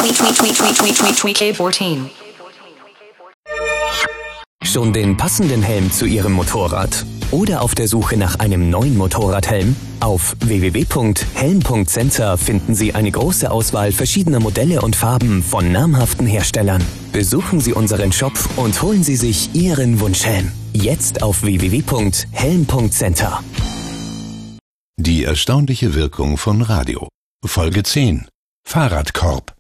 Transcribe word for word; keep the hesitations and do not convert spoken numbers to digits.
vierzehn. Schon den passenden Helm zu Ihrem Motorrad? Oder auf der Suche nach einem neuen Motorradhelm? Auf w w w punkt helm punkt center finden Sie eine große Auswahl verschiedener Modelle und Farben von namhaften Herstellern. Besuchen Sie unseren Shop und holen Sie sich Ihren Wunschhelm. Jetzt auf w w w punkt helm punkt center. Die erstaunliche Wirkung von Radio. Folge zehn. Fahrradkorb.